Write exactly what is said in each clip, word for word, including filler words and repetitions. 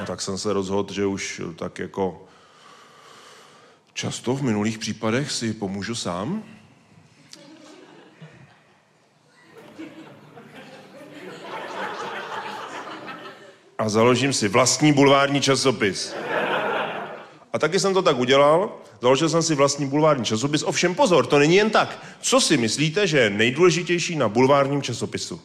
tak jsem se rozhodl, že už tak jako často v minulých případech si pomůžu sám. A založím si vlastní bulvární časopis. A taky jsem to tak udělal, založil jsem si vlastní bulvární časopis, ovšem pozor, to není jen tak. Co si myslíte, že je nejdůležitější na bulvárním časopisu?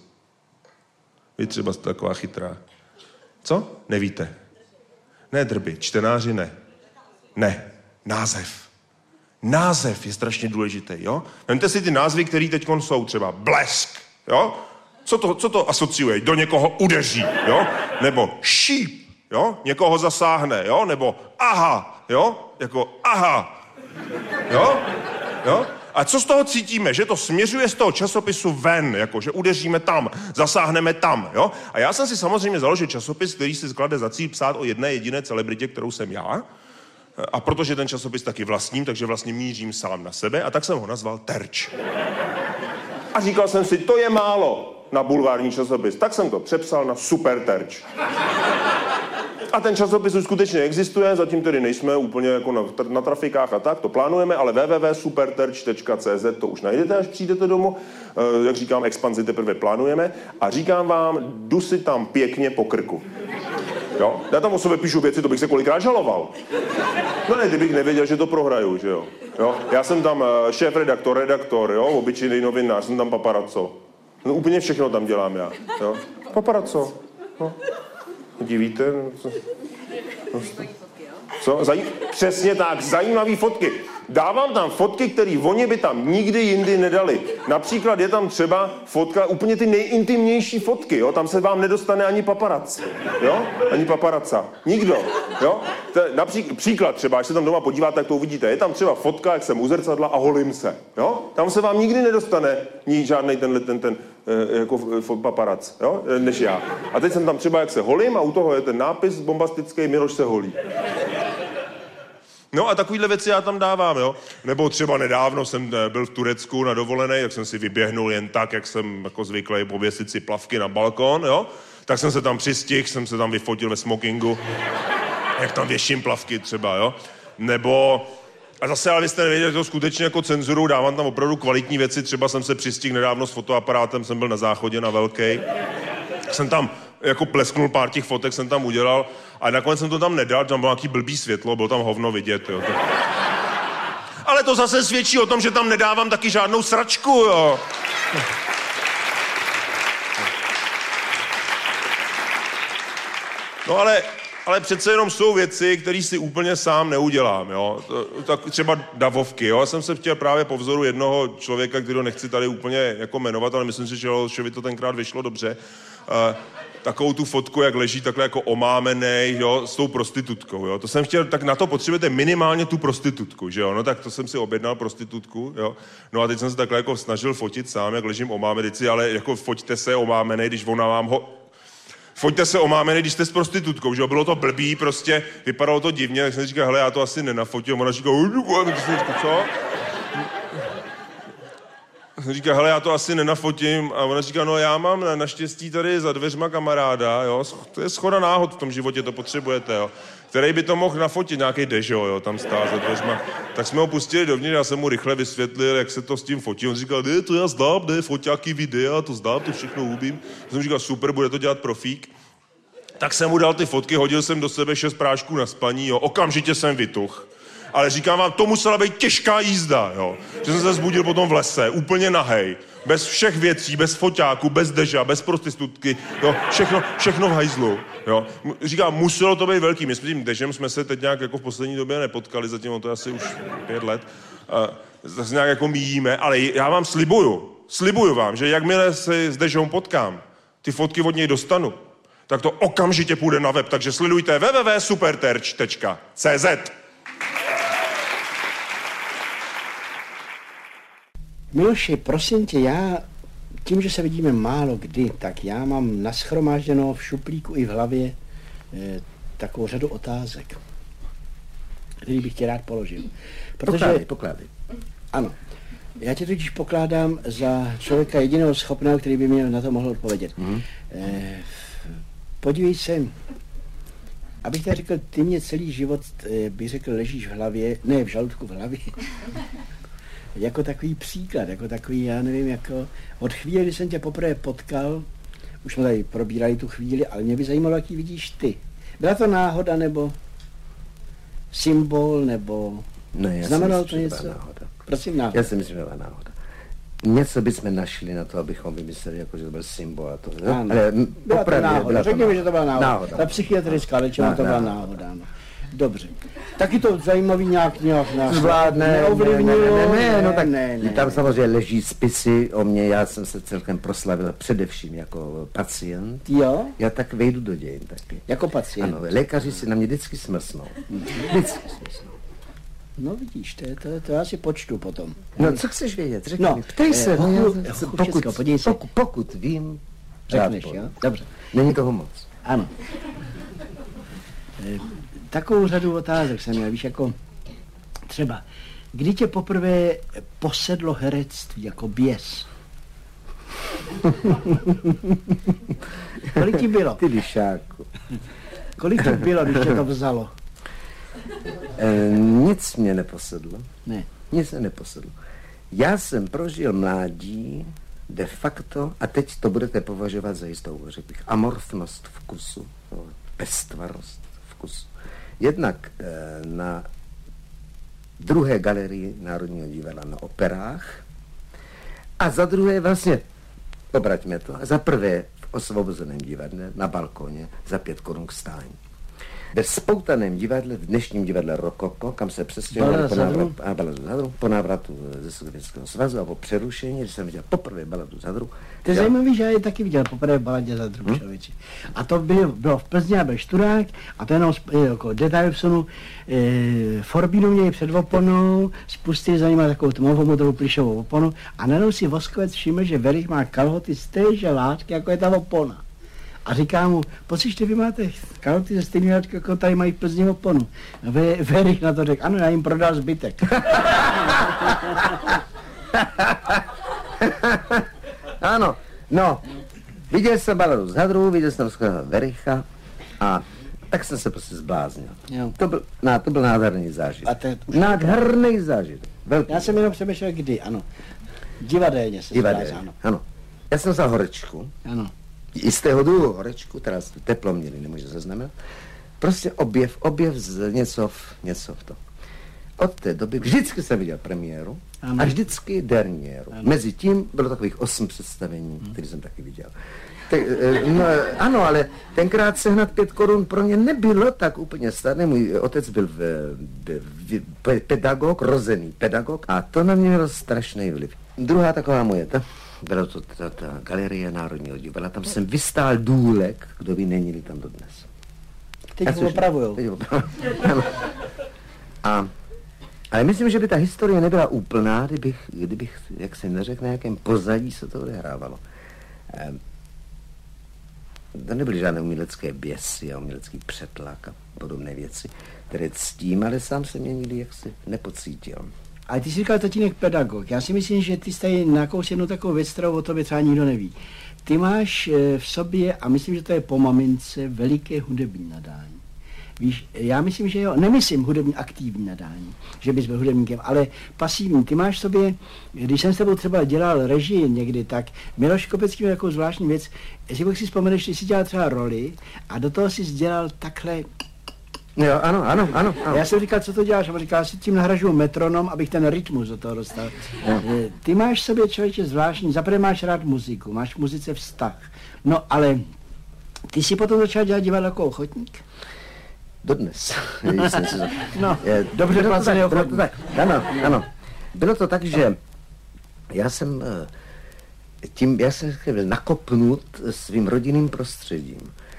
Vy třeba jste taková chytrá. Co? Nevíte. Ne drby, čtenáři ne. Ne, název. Název je strašně důležitý, jo? Vemte si ty názvy, které teď jsou, třeba blesk, jo? Co to, co to asociuje? Do někoho udeří, jo? Nebo šíp, jo? Někoho zasáhne, jo? Nebo aha, jo? Jako aha, jo? Jo? A co z toho cítíme? Že to směřuje z toho časopisu ven, jako že udeříme tam, zasáhneme tam, jo? A já jsem si samozřejmě založil časopis, který si sklade za cíl psát o jedné jediné celebritě, kterou jsem já. A protože ten časopis taky vlastním, takže vlastně mířím sám na sebe a tak jsem ho nazval Terč. A říkal jsem si, to je málo na bulvární časopis. Tak jsem to přepsal na Super Terč. A ten časopis už skutečně existuje, zatím tedy nejsme úplně jako na, na trafikách a tak, to plánujeme, ale w w w tečka superterč tečka c z to už najdete, až přijdete domů. E, jak říkám, expanzi teprve plánujeme. A říkám vám, jdu si tam pěkně po krku. Jo? Já tam o sobě píšu věci, to bych se kolikrát žaloval. No ne, kdybych nevěděl, že to prohraju, že jo. jo? Já jsem tam šéf-redaktor, redaktor, jo, obyčejný novinář, jsem tam paparazzo. No úplně všechno tam dělám já, jo. Paparazzo. No. Divíte? Co? No. Co? Zajím... Přesně tak, zajímavý fotky. Dávám tam fotky, které oni by tam nikdy jindy nedali. Například je tam třeba fotka, úplně ty nejintimnější fotky, jo? Tam se vám nedostane ani paparazz, jo? Ani paparazza. Nikdo, jo? Například, příklad třeba, až se tam doma podíváte, tak to uvidíte. Je tam třeba fotka, jak jsem u zrcadla a holím se, jo? Tam se vám nikdy nedostane ní žádnej tenhle ten, ten, ten jako paparazz, jo? Než já. A teď jsem tam třeba, jak se holím a u toho je ten nápis bombastický Miloš se holí. No a takovýhle věci já tam dávám, jo. Nebo třeba nedávno jsem byl v Turecku na dovolené, jak jsem si vyběhnul jen tak, jak jsem jako zvyklý pověsit si plavky na balkon, jo. Tak jsem se tam přistihl, jsem se tam vyfotil ve smokingu, jak tam věším plavky třeba, jo. Nebo, a zase, ale vy jste nevěděli, že to skutečně jako cenzuru, dávám tam opravdu kvalitní věci, třeba jsem se přistihl nedávno s fotoaparátem, jsem byl na záchodě na velkej, jsem tam jako plesknul pár těch fotek, jsem tam udělal a nakonec jsem to tam nedal, tam bylo nějaký blbý světlo, bylo tam hovno vidět, jo. Tak... Ale to zase svědčí o tom, že tam nedávám taky žádnou sračku, jo. No ale, ale přece jenom jsou věci, které si úplně sám neudělám, jo. Tak třeba davovky, jo. Já jsem se chtěl právě po vzoru jednoho člověka, kterého nechci tady úplně jako jmenovat, ale myslím si, že by to tenkrát vyšlo dobře. Uh, takovou tu fotku, jak leží takhle jako omámenej, jo, s tou prostitutkou, jo. To jsem chtěl, tak na to potřebujete minimálně tu prostitutku, že jo. No tak to jsem si objednal prostitutku, jo. No a teď jsem se takhle jako snažil fotit sám, jak ležím omámenici, ale jako foťte se omámenej, když ona vám ho... Foťte se omámenej, když jste s prostitutkou, že jo. Bylo to blbý, prostě vypadalo to divně, tak jsem říkal, hele, já to asi nenafotím. Ona říká, co? Říká, hele, já to asi nenafotím. A ona říká, no já mám naštěstí tady za dveřma kamaráda, jo. To je shoda náhod v tom životě, to potřebujete, jo. Který by to mohl nafotit, nějaký Dežo, jo, tam stál za dveřma. Tak jsme ho pustili dovnitř, já jsem mu rychle vysvětlil, jak se to s tím fotí. On říkal, ne, to já znám, ne, foťáky, videa, to znám, to všechno umím. Já jsem říkal, super, bude to dělat profík. Tak jsem mu dal ty fotky, hodil jsem do sebe šest prášků na spaní, jo, okamžitě jsem vytuch. Ale říkám vám, to musela být těžká jízda, jo. Že jsem se zbudil potom v lese, úplně nahej, bez všech věcí, bez foťáku, bez Deža, bez prostitutky, jo, všechno, všechno v hajzlu, jo. Říkám, muselo to být velký, my s tím Dežem jsme se teď nějak jako v poslední době nepotkali, zatím on to je asi už pět let, uh, zase nějak jako míjíme, ale já vám slibuju, slibuju vám, že jakmile se s Dežou potkám, ty fotky od něj dostanu, tak to okamžitě půjde na web, takže sledujte w w w tečka superterč tečka c z. Miloši, prosím tě, já tím, že se vidíme málo kdy, tak já mám naschromážděno v šuplíku i v hlavě eh, takovou řadu otázek, který bych tě rád položil. Protože, pokládej, pokládej. Ano. Já tě totiž pokládám za člověka jediného schopného, který by mě na to mohl odpovědět. Mm. Eh, podívej se, abych tak řekl, ty mě celý život, bych řekl, ležíš v hlavě, ne v žaludku, v hlavě. Jako takový příklad, jako takový, já nevím, jako od chvíle, kdy jsem tě poprvé potkal, už jsme tady probírali tu chvíli, ale mě by zajímalo, jaký vidíš ty. Byla to náhoda, nebo symbol, nebo ne, já znamenalo myslím, to něco? Náhoda. Prosím, náhoda. Já si myslím, že byla náhoda. Něco bychom našli na to, abychom vymysleli, jako, že to byl symbol a to. Ano. Ale byla opravdu, to náhoda. byla Řekni mi, že to byla náhoda. náhoda. Ta psychiatrická léčba, Ná, to byla náhoda. náhoda. Ano. Dobře. Taky to zajímavý nějak, nějak nás Zvládne, neovlivnilo. ne, ne, ne, no tak ne, ne, tam ne. samozřejmě leží spisy o mě, já jsem se celkem proslavil především jako pacient. Jo? Já tak vejdu do dějin taky. Jako pacient. Ano, lékaři si na mě vždycky smrsnou. Vždycky smrsnou. No vidíš, to, je, to, to já si počtu potom. No, co chceš vědět? Řekni No, mi. Ptej se. eh, no, chuchu- já- chuchu pokud, všecko, podívej se. pokud, pokud vím, Řekneš, rád jo? povím. Dobře. Není toho moc. Ano. E, takovou řadu otázek jsem měl, víš, jako třeba, kdy tě poprvé posedlo herectví jako běs? Kolik ti bylo? Ty lišáku. Kolik ti bylo, když tě to vzalo? E, nic mě neposedlo. Ne. Nic mě neposedlo. Já jsem prožil mládí de facto, a teď to budete považovat za jistou, řekl bych, amorfnost vkusu, no, pestvarost vkusu. Jednak e, na druhé galerii Národního divadla na operách a za druhé vlastně, obraťme to, za prvé v Osvobozeném divadle na balkoně za pět korun k stání. Ve spoutaném divadle, v dnešním divadle Rokoko, kam se přestěhovali po návratu, a baladu Zadru, po návratu ze Sovětského svazu a po přerušení, když jsem viděl poprvé baladu Zadru. To je já... zajímavý, že já je taky viděl poprvé v baladě Zadru, hmm? člověči. A to bylo, bylo v Plzni a byl Šturák a to jenom jako detail vsunu. E, Forbínu měli před oponou, spustili za nima takovou tmavou modrou plišovou oponu a najednou si Voskovec všiml, že Verich má kalhoty z téže látky, jako je ta opona. A říká mu, pocíšte, vy máte kalhoty ze stejné látky, jako tady mají v Plzni oponu. A Verich na to řekl, ano, já jim prodal zbytek. Ano, no, viděl jsem baladu z Hadru, viděl jsem skoro Vericha a tak jsem se prostě zbláznil. Jo. To byl, ná, to byl nádherný zážitek. A to je už nádherný zážitek. Velký. Já jsem jenom přemýšlel, kdy, ano. Divadelně se Divadelně, zdá, ano. ano. Já jsem vzal horečku. Ano. I z tého druhu horečku, teda teplo měli, nemůže zaznamenat. Prostě objev, objev z něco v, něco v tom. Od té doby vždycky jsem viděl premiéru Ano. a vždycky derniéru. Ano. Mezi tím bylo takových osm představení, hmm. které jsem taky viděl. Tak, no, ano, ale tenkrát sehnat pět korun pro mě nebylo tak úplně snadné. Můj otec byl v, v, v, pedagog, rozený pedagog a to na mě mělo strašný vliv. Druhá taková moje, ta, byla to ta, ta galerie Národního divadla, tam jsem vystál důlek, kdo ví, není tam dodnes. Teď ho opravujou. Teď ho opravujou. Ano. A, ale myslím, že by ta historie nebyla úplná, kdybych, kdybych jak se neřekl, na jakém pozadí se to odehrávalo. Ehm, to nebyly žádné umělecké běsy a umělecký přetlak a podobné věci, které ctím, ale sám jsem je nikdy jaksi nepocítil. Ale ty jsi říkal tatínek pedagog. Já si myslím, že ty jsi tady nakous jednu takovou věc, kterou o tobě třeba nikdo neví. Ty máš v sobě, a myslím, že to je po mamince, veliké hudební nadání. Víš, já myslím, že jo, nemyslím hudební aktivní nadání, že bys byl hudebníkem, ale pasivní. Ty máš v sobě, když jsem s tebou třeba dělal režii někdy, tak Miloš Kopecký měl takovou zvláštní věc, jestli si vzpomeneš, že jsi dělal třeba roli a do toho jsi dělal takhle. Jo, ano, ano, ano. ano. Já jsem říkal, co to děláš, a on říkal, já si tím nahražuju metronom, abych ten rytmus do toho dostal. Jo. Ty máš v sobě, člověče, zvláštní, zaprvé máš rád muziku, máš k muzice vztah, no ale ty jsi potom začal dělat divadlo jako ochotník? Dodnes. jsem si... No, je, dobře bylo to placený tak, bylo ochotník. to tak. Ano, ano. Bylo to tak, že já jsem tím, já jsem byl nakopnut svým rodinným prostředím.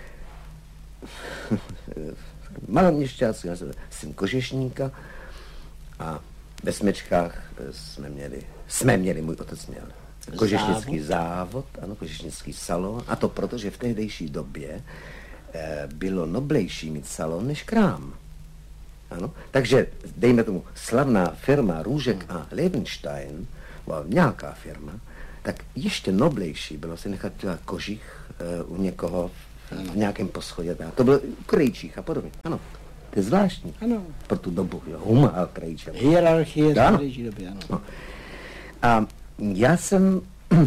Maloměšťáci, já jsem syn kožešníka a ve Smečkách jsme měli, jsme měli, můj otec měl kožešnický závod, ano, kožešnický salon, a to proto, že v tehdejší době eh, bylo noblejší mít salon než krám. Ano, takže dejme tomu slavná firma Růžek a Levenstein, byla nějaká firma, tak ještě noblejší bylo si nechat dělat kožich eh, u někoho v nějakém poschodě. To byl Krejčích a podobně. Ano, to je zvláštní. Ano. Pro tu dobu, jo, Huma a Krejčí. Hierarchie Ano. z Krejčí doby, ano. No. A já jsem,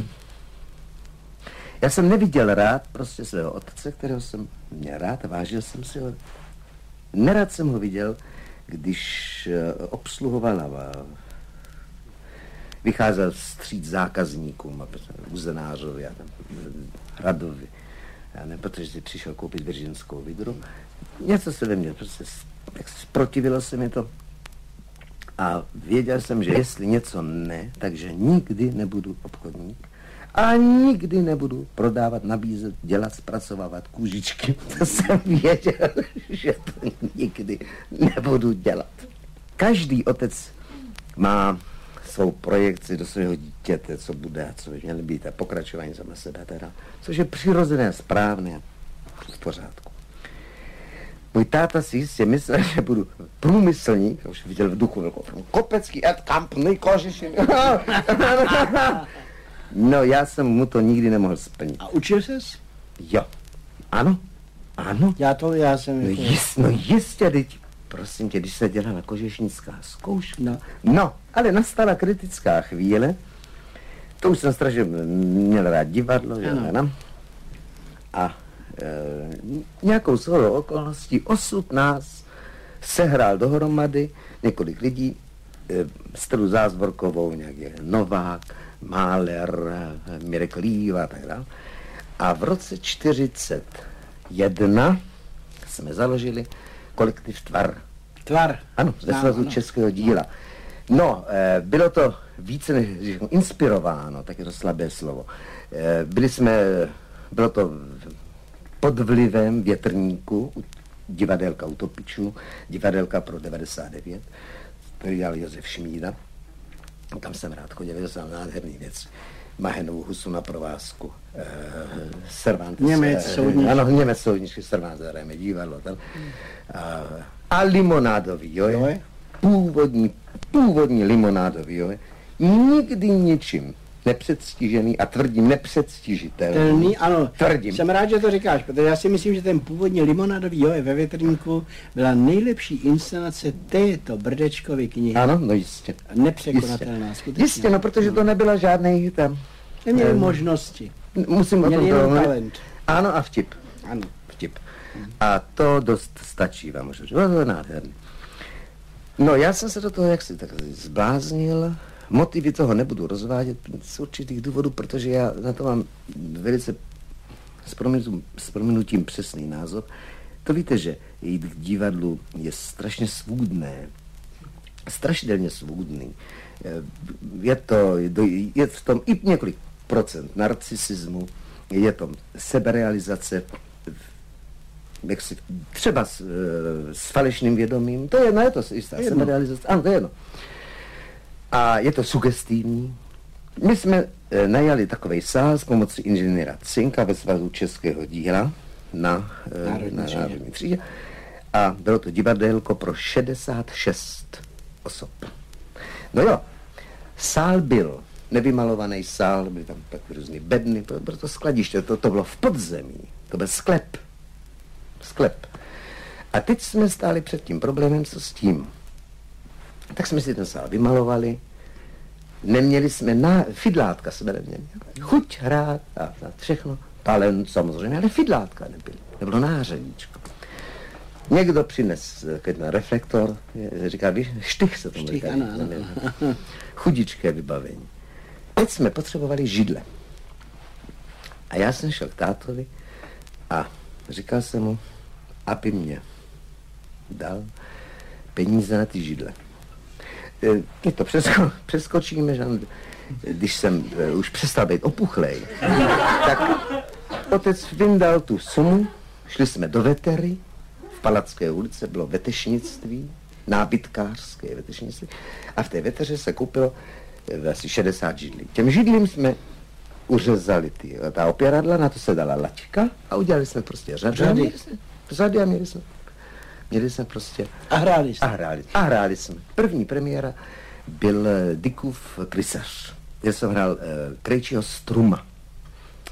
já jsem neviděl rád prostě svého otce, kterého jsem měl rád a vážil jsem si ho. Nerad jsem ho viděl, když obsluhoval a vycházel vstříc zákazníkům a uzenářovi a tam Radovi. Já ne, protože si přišel koupit virginskou vidru. Něco se ve mně, prostě zprotivilo se mi to. A věděl jsem, že jestli něco ne, takže nikdy nebudu obchodník a nikdy nebudu prodávat, nabízet, dělat, zpracovávat kůžičky. To jsem věděl, že to nikdy nebudu dělat. Každý otec má svou projekci do svého dítěte, co bude a co by měl být a pokračování sama sebe teda, což je přirozené, správné a v pořádku. Můj táta si jistě myslel, že budu průmyslník, už viděl v duchu velkou firmu, Kopecký Ed Company, Kožešin. No, já jsem mu to nikdy nemohl splnit. A učil ses? Jo. Ano. Ano. Já to, já jsem... No, jako... jist, no jistě, teď, prosím tě, když se dělala kožešnická zkouška. No. No, ale nastala kritická chvíle. To už jsem strašně měl rád divadlo, že ano. A e, nějakou shodou okolností osud nás sehrál dohromady několik lidí, e, Stelu Zázvorkovou, nějaký Novák, Máler, Mirek Líva a tak dále. A v roce čtyřicet jedna jsme založili kolektiv Tvar. Tvar. Ano, ze Svazu českého díla. No, e, bylo to více než inspirováno, tak je to slabé slovo. E, byli jsme, bylo to pod vlivem Větrníku, divadelka Utopičů, divadelka pro devadesát devět, který dělal Josef Šmída. Tam jsem rád chodil, viděl jsem nádherný věc. Mahenovou husu na provázku. E, Cervantes. Němec, soudničky. Ano, Němec, soudničky, Cervantes, hrajeme divadlo. Tam. A, a limonádový, jo, jo? Původní, původní limonádový, jo, nikdy ničím nepředstižený a tvrdím nepředstižitelný. Telný, ano, tvrdím. Jsem rád, že to říkáš, protože já si myslím, že ten původní limonádový joje ve Větrníku byla nejlepší inscenace této Brdečkovy knihy. Ano, no jistě. Nepřekonatelná, jistě. skutečně. Jistě, no, protože to nebyla žádný tam... Neměli um, možnosti. Musím o Měli tom jenom to... talent. Ano, a vtip. Ano. Vtip. A to dost stačí vám, můžu říct. To je nádherný. No, já jsem se do toho jaksi tak zbláznil. Motivy toho nebudu rozvádět z určitých důvodů, protože já na to mám velice s prominutím, s prominutím přesný názor. To víte, že jít k divadlu je strašně svůdné. Strašidelně svůdný. Je to, je v tom i několik procent narcisismu, je to seberealizace, jak si, třeba s, s falešným vědomím, to je jedno, je to jistá seberealizace, ano, to je jedno. A je to sugestivní. My jsme e, najali takovej sál s pomocí inženýra Cinka ve Svazu českého díla na e, Národní, na Národní třídě. A bylo to divadélko pro šedesát šest osob. No jo, sál byl nevymalovaný sál, byly tam takové různý bedny, to bylo to skladiště, to, to bylo v podzemí, to byl sklep. Sklep. A teď jsme stáli před tím problémem, co s tím. Tak jsme si ten sál vymalovali, neměli jsme, na, fidlátka jsme neměli, chuť hrát a, a všechno, talent samozřejmě, ale fidlátka nebyl, nebylo nářadíčko. Někdo přines na reflektor, říká, víš, štych se tomu říká, chudičké vybavení. Teď jsme potřebovali židle. A já jsem šel k tátovi a říkal jsem mu, aby mě dal peníze na ty židle. My to přesko, přeskočíme, že když jsem už přestal být opuchlej, tak otec vyndal tu sumu, šli jsme do Vetery, v Palacké ulici bylo vetešnictví, nábytkářské vetešnictví, a v té Veteře se koupilo asi šedesát židlí. Těm židlím jsme uřezali ty, ta opěradla, na to se dala laťka a udělali jsme prostě řady. Řady. A měli jsme, řady a měli jsme, měli jsme prostě... A hráli jsme. A hráli, a hráli jsme. První premiéra byl Dickův Krysař. Já jsem hrál uh, Krejčího Struma.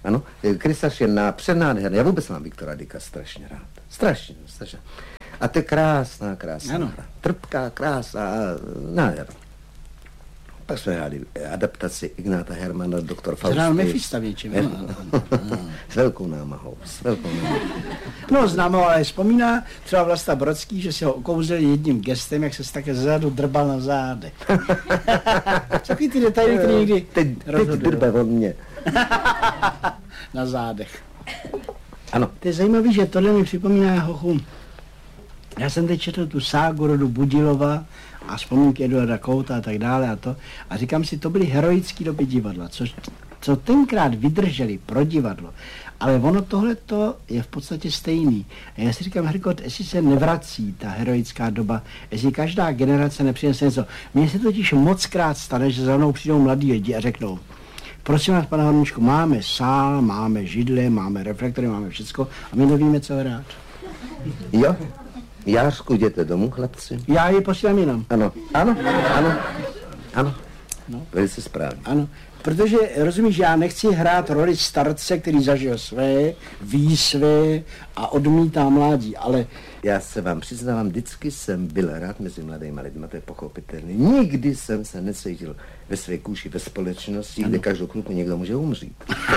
Ano, Krysař je na přenádherný. Já vůbec mám Viktora Dyka strašně rád. Strašně, strašně. A to je krásná, krásná ano. hra. Trpká, krásná, nádherná. Pak jsme hráli adaptaci Ignáta Hermana, doktor Faustus. Hrál Mefista většinou. S velkou námahou, s velkou námahou. No, známo, ale vzpomíná třeba Vlasta Brodský, že si ho okouzil jedním gestem, jak se se také zezadu drbal na zádech. Takový ty detaily, které někdy Teď, teď drbe od mě. na zádech. Ano. To je zajímavé, že tohle mi připomíná hochu. Já jsem teď četl tu ságu rodu Budilova a vzpomínky Eduarda Kouta a tak dále a to. A říkám si, to byly heroické doby divadla, což, co tenkrát vydrželi pro divadlo. Ale ono tohleto je v podstatě stejný. A já si říkám, Herkot, jestli se nevrací ta heroická doba, jestli každá generace nepřinese něco. Mně se totiž mockrát stane, že za mnou přijdou mladí lidi a řeknou, prosím vás, pane Horníčku, máme sál, máme židle, máme reflektory, máme všecko a my nevíme, co hrát. Jo? Jářku, jděte domů, chlapci? Já je posílám jinam. Ano, ano, ano, ano. No. Velice správně. Ano, protože, rozumíš, já nechci hrát roli starce, který zažil své, ví své a odmítá mládí, ale... Já se vám přiznávám, vždycky jsem byl rád mezi mladými lidmi, to je pochopitelné. Nikdy jsem se necítil ve své kůži, ve společnosti, ano. Kde každou chvilku někdo může umřít.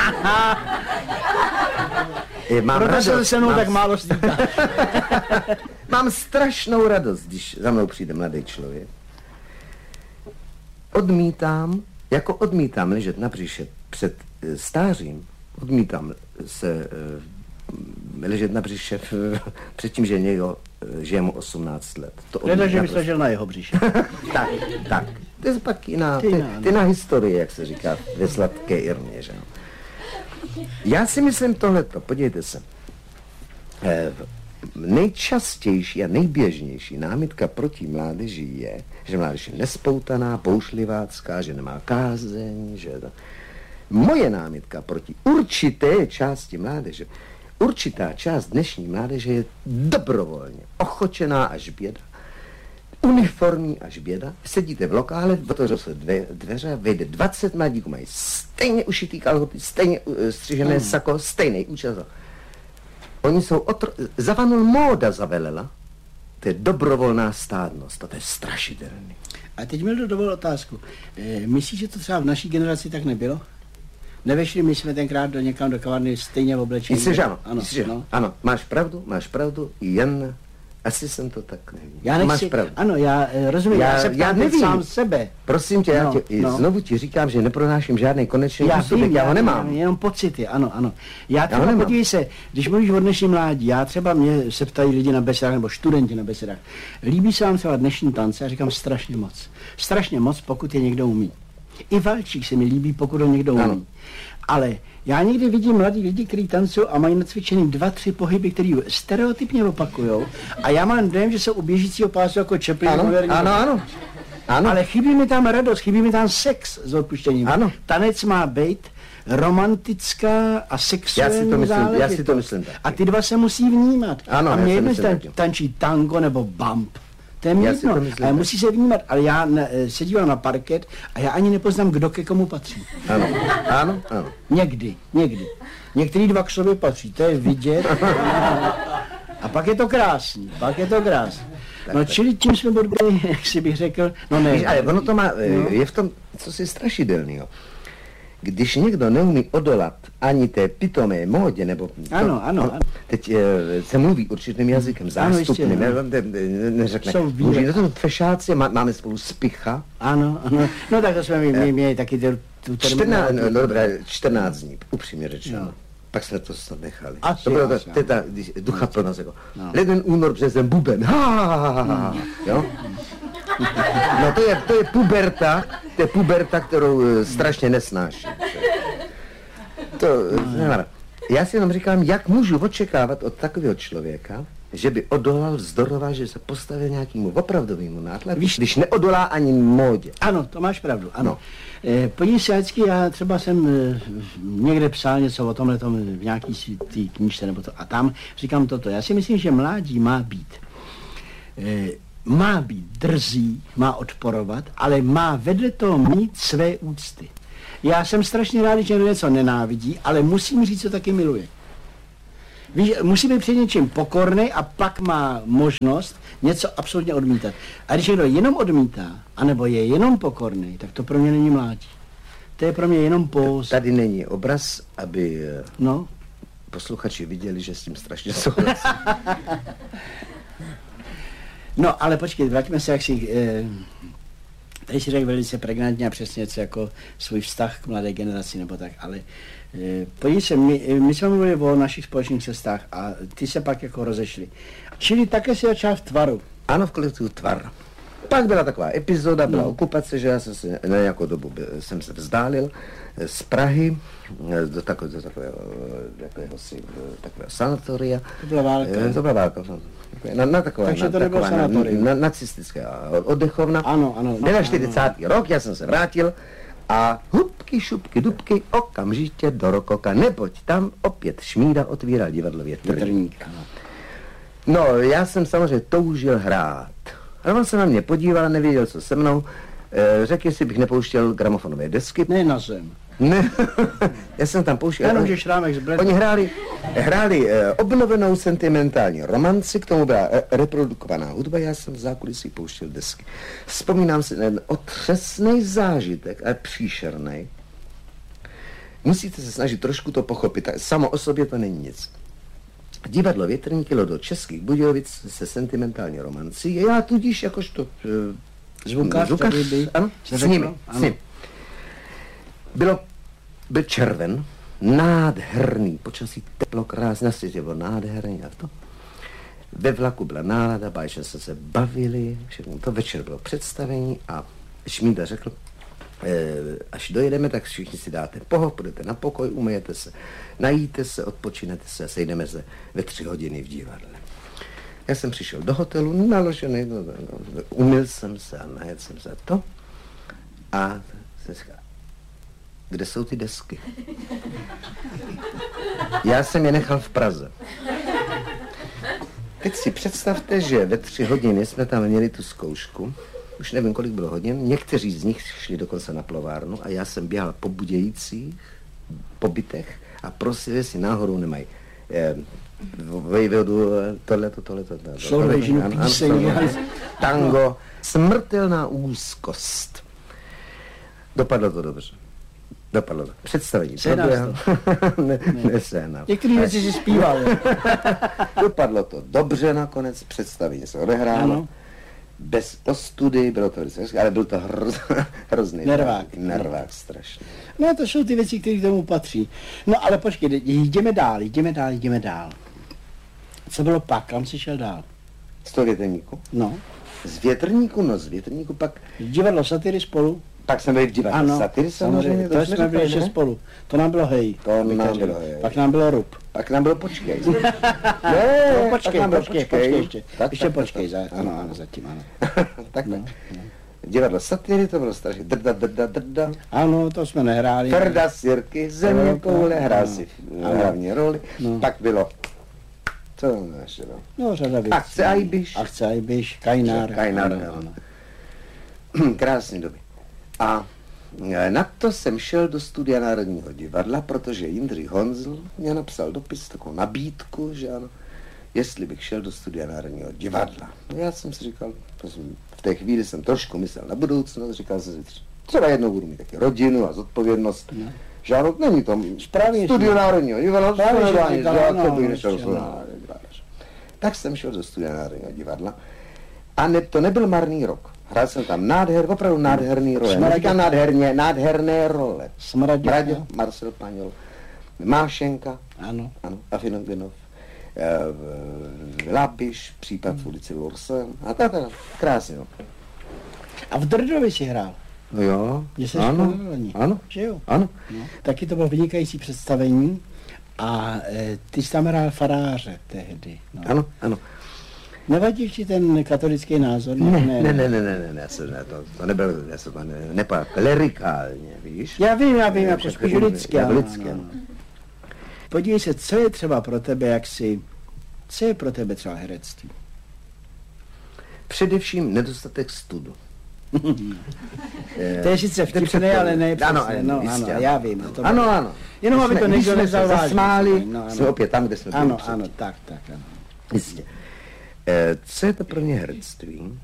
Mám Proto radost, se se mnou mám... tak málo stýká. Mám strašnou radost, když za mnou přijde mladý člověk. Odmítám, jako odmítám ležet na břiše před e, stářím, odmítám se e, ležet na břiše před tím, že někdo e, žije mu osmnáct let. Leda, že bys ležel na jeho břiše. tak, tak. To je pak jiná, ty, ty na historie, jak se říká ve sladké Irmě, že no. Já si myslím tohleto, podívejte se. E, nejčastější a nejběžnější námitka proti mládeži je, že mládež je nespoutaná, poušlivácká, že nemá kázeň, že to... Moje námitka proti určité části mládeže, určitá část dnešní mládeže je dobrovolně ochočená až běda, uniformní až běda. Sedíte v lokále, otevřou se dve, dveře, vejde dvacet mladíků, mají stejně ušitý kalhoty, stejně uh, střižené hmm. sako, stejný účes. Oni jsou otro... Zavanul móda zavelela. To je dobrovolná stádnost a to je strašidelný. A teď mi dovol otázku. E, myslíš, že to třeba v naší generaci tak nebylo? Nevešli my jsme tenkrát do někam do kavárny stejně v oblečení? Myslíš, ano. Ano, Myslíš, no. ano, máš pravdu, máš pravdu, jen asi jsem to tak neví. Já nechci, máš pravdu. Ano, já rozumím, já, já se ptám teď sám sebe. Prosím tě, no, já tě, no. znovu ti říkám, že nepronáším žádný konečný já úsudek, já ho nemám. Já, jenom pocity, ano, ano. Já třeba, já podívej se, když mluvíš o dnešním mládí, já třeba mě se ptají lidi na besedách, nebo studenti na besedách, líbí se vám třeba dnešní tance? Já říkám strašně moc. Strašně moc, pokud je někdo umí. I valčík se mi líbí, pokud ho někdo umí. Ano. Ale já někdy vidím mladí lidi, kteří tancují a mají nacvičený dva, tři pohyby, které stereotypně opakujou. A já mám dojem, že jsou u běžícího pásu jako Chaplin. Ano, ano, ano, ano. Ale chybí mi tam radost, chybí mi tam sex s odpuštěním. Ano. Tanec má být romantická a sexuální já si to myslím, záležitost. Já si to myslím tak. A ty dva se musí vnímat. Ano, a mě jedno tan, tančí tango nebo bump. To je mě jedno, ale musí se vnímat, ale já ne, se dívám na parket a já ani nepoznám, kdo ke komu patří. Ano, ano, ano. Někdy, někdy. Některý dva k sobě patří, to je vidět. A pak je to krásný, pak je to krásný. No tak, čili tím jsme odbyli, jak si bych řekl, no ne. Víš, ale ono to má, no. Je v tom, co si strašidelného. Když někdo neumí odolat ani té pitomé módě, nebo... To, ano, ano, no, ano. Teď e, se mluví určitým jazykem, zástupným, ano, ne, ne, neřekne. Může to fešáci, má, máme spolu spicha. Ano, ano. No tak to jsme měli, měli taky tu, tu čtrnáct, no, dobré, čtrnáct dní, upřímně řečeno. No. Pak jsme to snad nechali. Asi, to bylo asi, to, ta ducha plnost, jako no. Leden, únor, březen, buben, ha, ha, ha, ha, ha, jo? No to je, to je puberta, to je puberta, kterou uh, strašně nesnáším. To, no. Já si jenom říkám, jak můžu očekávat od takového člověka, že by odolal, vzdoroval, že se postavil nějakému opravdovému nátlaku, Víš, když neodolá ani módě. Ano, to máš pravdu, ano. No. E, Podívej se, vždycky, já třeba jsem e, někde psal něco o tomhle tom v nějaký tý knížce nebo to, a tam říkám toto. Já si myslím, že mládí má být e, má být drzí, má odporovat, ale má vedle toho mít své úcty. Já jsem strašně rád, že něco nenávidí, ale musím říct, co taky miluje. Víš, musí být před něčím pokorný a pak má možnost něco absolutně odmítat. A když někdo jenom odmítá, anebo je jenom pokorný, tak to pro mě není mládí. To je pro mě jenom póz. Tady není obraz, aby no. posluchači viděli, že s tím strašně souhlasí. No, ale počkej, vraťme se, jak si... Eh, tady si řekl velice pregnantně a přesně co jako svůj vztah k mladé generaci nebo tak, ale eh, podívej se, my, my jsme mluvili o našich společných cestách a ty se pak jako rozešli. Čili také si začal v Tvaru. Ano, v kolektivu Tvar. Pak byla taková epizoda, byla no. okupace, že já jsem se na nějakou dobu jsem se vzdálil z Prahy do takového, do takového, takového, takového sanatoria. To byla válka. To byla válka. Na, na takové, Takže na, to nebylo taková, sanatorium. Na, na, nacistické oddechovna. Ano, ano. čtyřicátý rok, já jsem se vrátil a hubky, šupky, dubky, okamžitě do Rokoka, neboť tam opět Šmída otvíral divadlo Větrník. No, já jsem samozřejmě toužil hrát. Ale on se na mě podíval, nevěděl, co se mnou. E, řekl, jestli bych nepouštěl gramofonové desky. Ne na zem. Ne, já jsem tam pouštěl. Jenom, že šrámek z bledu. Oni hráli, hráli e, obnovenou sentimentální romanci, k tomu byla e, reprodukovaná hudba, já jsem v zákulisí pouštěl desky. Vzpomínám si ten otřesný zážitek, ale příšerný. Musíte se snažit trošku to pochopit, samo o sobě to není nic. Divadlo Větrník jelo do Českých Budějovic se sentimentální romancí. Já tudíž jakožto uh, zvukař, zvukař by, ano, s nimi, s nimi. Bylo, byl červen, nádherný, počasí teplo, krásně, na světě bylo nádherný a to. Ve vlaku byla nálada, bájče se se bavili, všechno to, večer bylo představení a Šmída řekl, až dojedeme, tak všichni si dáte poho, půjdete na pokoj, umyjete se, najíte se, odpočinete se a sejdeme se ve tři hodiny v divadle. Já jsem přišel do hotelu, naložený, no, no, umyl jsem se a najedl jsem se a to. A jsem říkal, kde jsou ty desky? Já jsem je nechal v Praze. Teď si představte, že ve tři hodiny jsme tam měli tu zkoušku. Už nevím, kolik bylo hodin. Někteří z nich šli dokonce na plovárnu a já jsem běhal po Budějcích, po bytech a prosili, jestli náhodou nemají eh, vejvodu, tohleto, tohleto, tohleto, tango, smrtelná úzkost. Dopadlo to dobře. Dopadlo to. Představení. ne, Neséhnal. Některé věci si zpíval. Dopadlo to dobře nakonec, představení se odehrálo. Ano. Bez ostudy, bylo to velice, ale byl to hroz, hrozný nervák. Nervák strašný. No to jsou ty věci, které k tomu patří. No ale počkej, jdeme dál, jdeme dál, jdeme dál. Co bylo pak, kam jsi šel dál? Z toho Větrníku? No. Z Větrníku, no z Větrníku pak... Divadlo Satyry spolu? Pak jsme byli v divadle ano, Satyry samozřejmě. To, to jsme byli ještě spolu. To nám bylo hej. To nám bylo hej. Pak nám bylo Rub. Pak nám bylo počkej. ne, no, počkej, počkej, počkej, počkej, ještě. Tak, ještě tak, počkej, tak, za, ano, ano, zatím, ano. tak, no, no. Divadlo Satyry, to bylo strašně drda, drda, drda. Ano, to jsme nehráli. Frda, Sirky, země, koule, hrál si hlavní roli. No. Pak bylo... Co tam ještě bylo? No, řada věcí. Akce Ajbiš. Akce Ajbiš, Kajnár. Kajnár, ano, ano. Krásný doby. A na to jsem šel do studia Národního divadla, protože Jindřich Honzl mě napsal dopis, takovou nabídku, že ano, jestli bych šel do studia Národního divadla. No já jsem si říkal, v té chvíli jsem trošku myslel na budoucnost, říkal jsem si, třeba jednou budu mít taky rodinu a zodpovědnost, no. Že ano, není to studio Národního divadla, tak jsem šel do studia Národního divadla a ne, to nebyl marný rok. Hrál jsem tam nádher, opravdu nádherný role. Neříkám nádherně, nádherné role. Smradě. Braďo, Marcel Paňol, Mášenka, ano, ano, Afinogvinov, e, Lapiš, případ v ulici Lorse, a tak, krásně. No. A v Drdovi si hrál? No jo, že ano, ano, že jo? ano. No. Taky to bylo vynikající představení a e, ty jsi tam hrál faráře tehdy. No. Ano, ano. Nevadí ti ten katolický názor? Ne, ne, ne, ne, ne, ne, ne, ne, ne to, to nebylo, ne, to ne, nepadá klerikálně, víš? Já vím, já vím, jako spíš lidské. Jako lidské. Podívej se, co je třeba pro tebe, jak si, co je pro tebe třeba herectví? Především nedostatek studu. To je sice vtipné, ale ne přesně. Ano, no, jistě, ano, já vím. To ano, ano. Jenom aby to někdo nevzal vážně. Smáli, No, ano. jsme opět tam, kde jsme byli. Ano, před. ano, tak, tak, ano. Jistě. E, co je to pro mě herectví?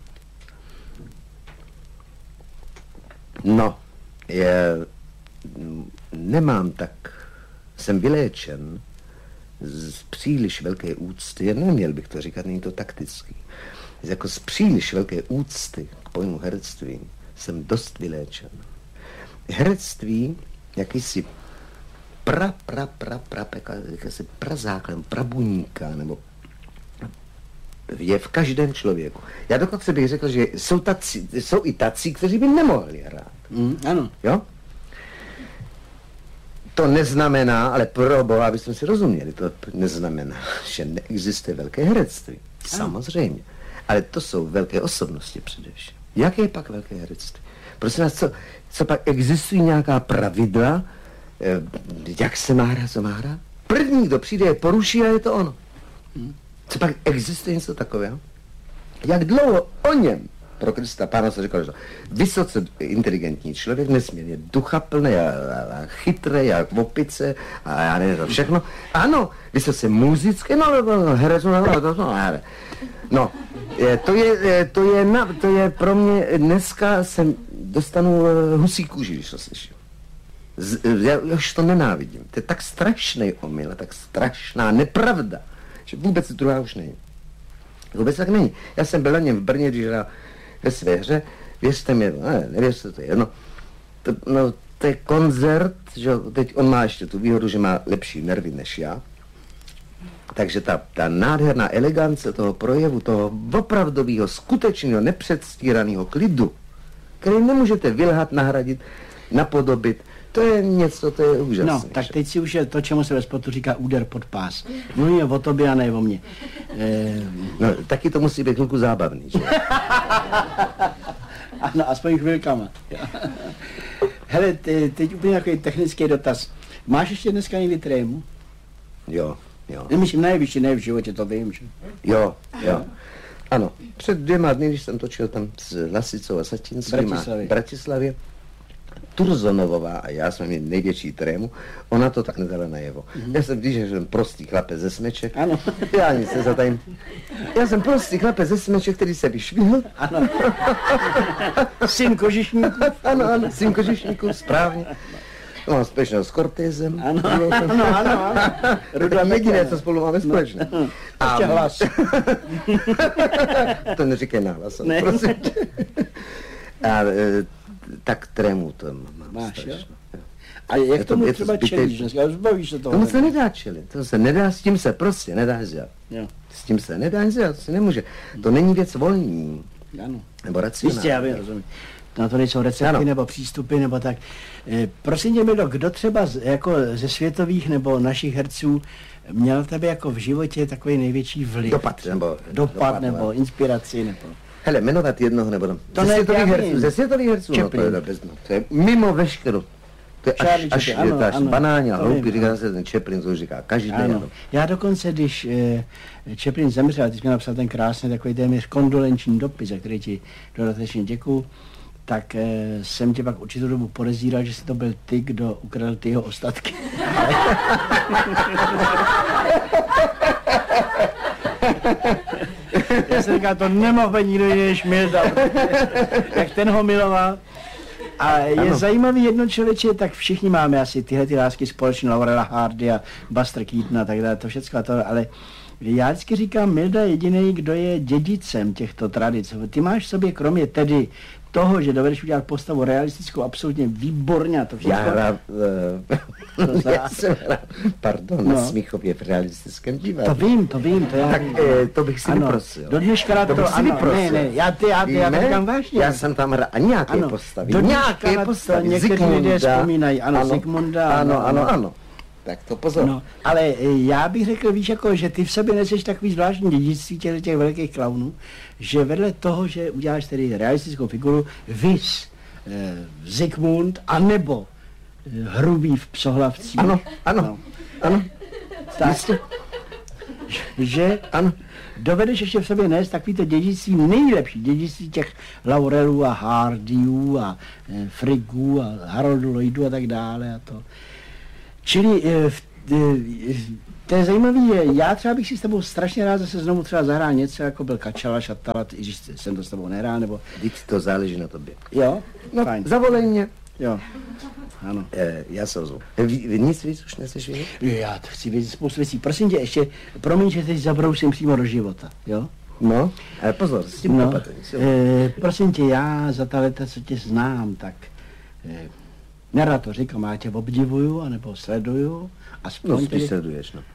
No, je, nemám tak, jsem vyléčen z příliš velké úcty, neměl bych to říkat, není to taktický, jako z příliš velké úcty k pojmu herectví jsem dost vyléčen. Herectví, jakýsi pra, pra, pra, pra, pra jakýsi prazáklad, prabuníka, nebo je v každém člověku. Já dokonce bych řekl, že jsou, taci, jsou i tací, kteří by nemohli hrát. Mm, ano. Jo? To neznamená, ale pro boha, abychom si rozuměli, to neznamená, že neexistuje velké herectví. Samozřejmě. Ale to jsou velké osobnosti především. Jaké je pak velké herectví? Prosím vás, co, co pak existují nějaká pravidla, eh, jak se má hrát, co má hrát? První, kdo přijde, je poruší a je to ono. Co pak existuje něco takového? Jak dlouho o něm, pro Krista Pána se říkal, že vysoce inteligentní člověk, nesmírně duchaplný a, a, a chytrý a opice a já nevím, to všechno. Ano, vysoce muzické, no, no, herec, no, no, no, no, no, je, to je, to je, na, to je pro mě, dneska jsem dostanu husí kůži, když to slyším. Z, já už to nenávidím. To je tak strašný omyl, tak strašná nepravda, že vůbec druhá už není. Vůbec tak není. Já jsem byl na něm v Brně, když hrál ve své hře, věřte mi, ne, nevěřte, to je jedno. To, no, to je koncert, že teď on má ještě tu výhodu, že má lepší nervy než já. Takže ta, ta nádherná elegance toho projevu, toho opravdového, skutečného, nepředstíraného klidu, který nemůžete vylhat, nahradit, napodobit, to je něco, to je úžasné. No, tak teď si už je to, čemu se ve sportu říká úder pod pás. Mluvíme o tobě a ne o mně. E... No, taky to musí být chvilku zábavný, že? Ano, aspoň chvilkama. Hele, ty, teď úplně takový technický dotaz. Máš ještě dneska někdy trému? Jo, jo. Nemyslím nejvyšší, ne v životě, to vím, že? Jo, jo. Ano, před dvěma dny, když jsem točil tam s Lasicou a Satinským a v Bratislavě, Turzonovová a já jsme měli největší trému, ona to tak nedala najevo. Mm-hmm. Já jsem, když jsem prostý chlapec ze Smeček, ano. Já nic nezatajím. Já jsem prostý chlapec ze Smeček, který se vyšvihl. Ano. Syn kožišníků. Ano, ano, syn kožišníků, správně. To mám společného s Cortézem. Ano, ano, ano, ano. Ruda jediné, co spolu máme společné. No. A ještě hlas. To neříkej nahlas, ne. prosím. A, tak trému to mám. Máš, jo? A jak je tomu to, třeba to čelíš dneska? Zbavíš se toho? Tomu se nedá čelit. To se nedá, s tím se prostě nedá dělat. Jo. S tím se nedá dělat, to se nemůže. To není věc volní. Ano. Nebo racionální. Jistě, já vím, rozumím. Na to nejsou recepty ano. nebo přístupy, nebo tak. E, prosím tě, Mildo, kdo třeba z, jako ze světových nebo našich herců měl tebe jako v životě takový největší vliv? Dopad, nebo... Dopad, dopad nebo no. inspiraci, nebo... Hele, jmenovat jednoho nebo... To ze ne, světových herců, ze světových herců, no, to je, no, to je mimo veškerou. To je až, až, ano, je to až ano, banální a hloupý, vím, říká se ten Chaplin, to říká každý ano. den. Já dokonce, když eh, Chaplin zemřel, ty jsi mi napsal ten krásný takový téměř kondolenční dopis, za který ti dodatečně děkuju, tak eh, jsem tě pak určitou dobu podezíral, že jsi to byl ty, kdo ukradl ty jeho ostatky. Já jsem říkal, to nemohl být nikdo jiný než Milda, jak ten ho miloval. A je ano. zajímavý jedno člověče, tak všichni máme asi tyhle ty lásky společné, Laurela Hardy a Buster Keaton a tak dále, to všechno a to, ale já vždycky říkám, Milda je jediný, kdo je dědicem těchto tradic. Ty máš v sobě, kromě tedy toho, že dovedeš udělat postavu realistickou, absolutně výborně a to všechno. Já hrál, uh, já jsem hrál, pardon, no. na Smíchově v realistickém divadle. To vím, to vím, to já Tak vím. eh, to bych si ano. vyprosil. Do dneška to, to to ano, ne, ne, já ty, já ty, já to říkám vážně. Já jsem tam hrál a nějaké ano. postavy, Do nějaké postavy, někteří lidé vzpomínají, ano, ano, Zikmunda. Ano, ano, ano. Tak to pozor. No, ale já bych řekl, víš, jako, že ty v sobě neseš takový zvláštní dědictví těch, těch velkých klaunů, že vedle toho, že uděláš tedy realistickou figuru, vys, eh, Zikmund, anebo eh, Hrubý v Psohlavcích. Ano, ano, no. ano. Tak, že ano, dovedeš ještě v sobě nést takový to dědictví, nejlepší dědictví těch Laurelů a Hardyů a e, Friggů a Haroldu Lloydů a tak dále a to. Čili e, v, e, to je zajímavý, já třeba bych si s tebou strašně rád zase znovu třeba zahrál něco, jako byl Kačala, Šatala, i když jsem to s tebou nehrál, nebo... Vždyť to záleží na tobě. Jo? No, Fajn. zavolej mě. Jo. Ano. E, já se ozvu. Vy, nic víc už nechceš vědět? Já to chci vědět spoustu věcí. Prosím tě, ještě, promiň, že teď zabrousím přímo do života, jo? No, ale pozor, s tím no, opatrně. e, prosím tě, já za ta leta, co tě znám, tak e, nerad to říkám, já tě obdivuju, anebo sleduju. Aspoň No, spíš tě, sleduješ, no.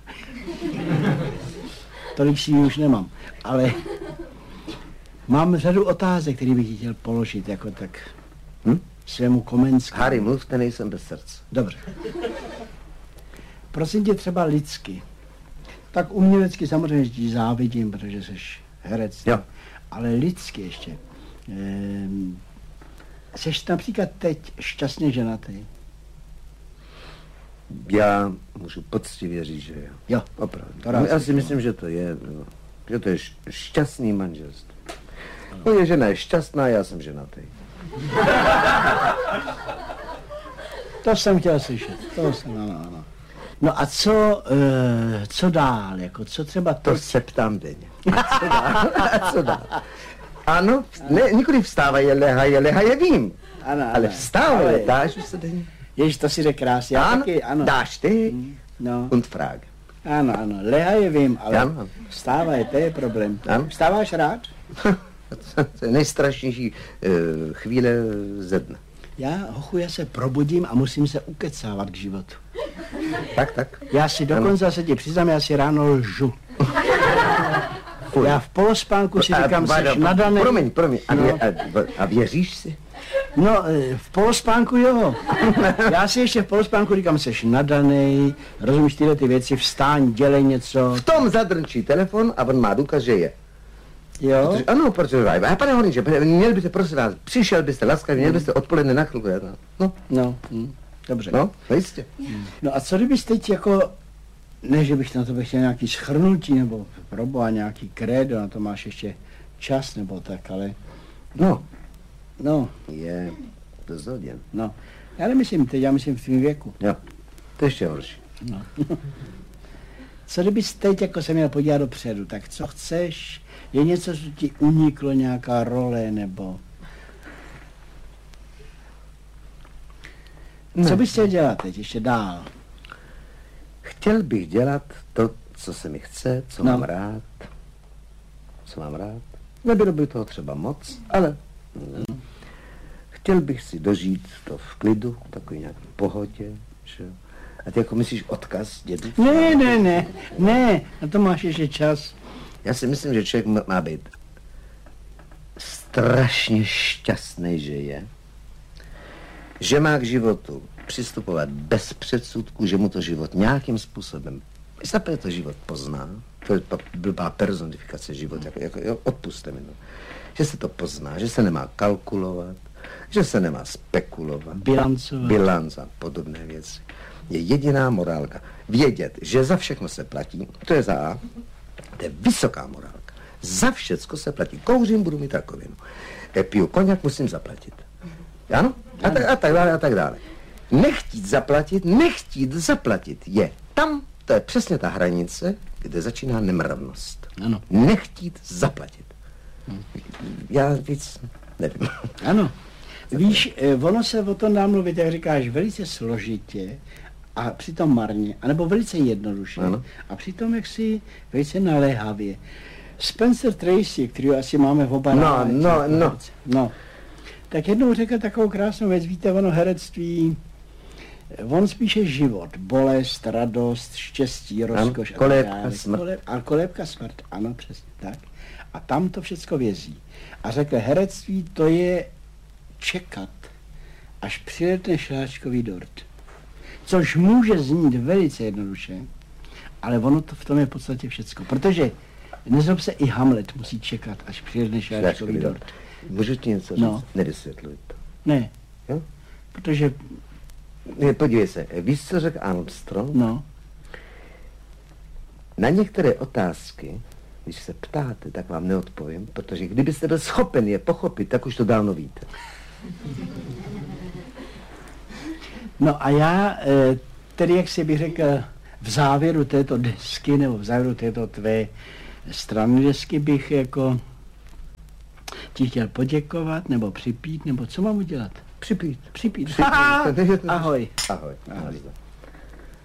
tolik si už nemám, ale mám řadu otázek, které bych ti chtěl položit, jako tak Hm? svému Komenskému. Harry, mluvte, nejsem bez srdce. Dobře. Prosím tě třeba lidsky. Tak umělecky samozřejmě ti závidím, protože jsi herec. Jo. Ale lidsky ještě. Ehm, jsi například teď šťastně ženatý? Já můžu poctivě říct, že jo. Jo. Opravdu. To rád Já si slyším. myslím, že to je, no, že to je š- šťastný manželství. Moje žena je šťastná, já jsem ženatý. To jsem chtěl slyšet. To jsem, ano, ano. No a co, e, co dál? Jako, co třeba To teď? se ptám denně. A co dál? A co dál? Ano, ne, nikdy vstávají, lehají, lehají, vím. Ano, ano. Ale vstávají, Ale- dáš už se denně. Ježiš, to si řekl krásně. Já Ano, taky, ano. dáš ty No. und Frage. Ano, ano, lehaje vím, ale Ano. vstávaj, to je problém. Ano. Vstáváš rád? To je nejstrašnější uh, chvíle ze dne. Já, hochu, já se probudím a musím se ukecávat k životu. Tak, tak. Já si dokonce se ti přiznám, já si ráno lžu. Fuj. Já v polospánku si A, říkám, Váďo, seš nadaný. Promiň, promiň. A, No. vě, a, a věříš si? No, e, v polospánku jo. Já si ještě v polospánku říkám, seš nadaný, rozumíš tyhle ty věci, vstáň, dělej něco. V tom zadrčí telefon a on má důkaz, že je. Jo? Protože, ano, protože, a pane Horníče, měl byste, prosím vás, přišel byste laskavě, měl byste odpoledne na chvilku. já to- No, No, hm, dobře. no, no jistě. No a co kdybys teď jako, ne, že bych na to chtěl nějaký schrnutí, nebo proboha nějaký krédo, na to máš ještě čas, nebo tak, ale, No, no, je dost hodin. no. Já nemyslím teď, já myslím v tvým věku. Jo, to je ještě horší. No. Co kdybys teď jako se měl podívat dopředu, tak co chceš? Je něco, co ti uniklo, nějaká role, nebo... Ne. Co bys chtěl dělat teď ještě dál? Chtěl bych dělat to, co se mi chce, co No. mám rád. Co mám rád. Nebylo by toho třeba moc, ale mm, chtěl bych si dožít to v klidu, v takové nějaké pohodě. Že? jo. A ty jako myslíš odkaz dědu? Ne, ne, ne, ne, na to máš ještě čas. Já si myslím, že člověk má- má být strašně šťastný, že je, že má k životu přistupovat bez předsudku, že mu to život nějakým způsobem, zaprvé to život pozná, to je pa- blbá personifikace život, jako, jako, jo, odpuste mi to, že se to pozná, že se nemá kalkulovat, že se nemá spekulovat, Bilancovat. bilanc a podobné věci. Je jediná morálka. Vědět, že za všechno se platí, to je za A, to je vysoká morálka. Za všecko se platí. Kouřím, budu mít rakovinu. E, piju koněk, musím zaplatit. Ano? A tak, a tak dále, a tak dále. Nechtít zaplatit, nechtít zaplatit je tam, to je přesně ta hranice, kde začíná nemravnost. Ano. Nechtít zaplatit. Já víc nevím. Ano. Víš, eh, ono se o tom dá mluvit, jak říkáš, velice složitě a přitom marně, anebo velice jednoduše. Ano. A přitom jaksi velice naléhavě. Spencer Tracy, který asi máme v oba No, rádi, no, no. no. Tak jednou řekl takovou krásnou věc, víte, ono herectví, on spíše život, bolest, radost, štěstí, rozkoš. Ano, kolébka, a tak dále. smrt. Kolé- A kolébka smrt, ano, přesně tak. A tam to všecko vězí. A řekl, herectví to je čekat, až přiletne šláčkový dort. Což může znít velice jednoduše, ale ono to v tom je v podstatě všecko. Protože, nezlob se, i Hamlet musí čekat, až přiletne šláčkový dort. Můžu ti něco říct? No. Nevysvětluj to. Ne, Jo? protože, Ne, podívej se, víš, co řekl Armstrong? no, Na některé otázky Když se ptáte, tak vám neodpovím, protože kdybyste byl schopen je pochopit, tak už to dávno víte. No a já, tedy jak si bych řekl, v závěru této desky, nebo v závěru této tvé strany desky bych jako ti chtěl poděkovat, nebo připít, nebo co mám udělat? Připít. Připít. Připít. Ahoj. Ahoj. Ahoj.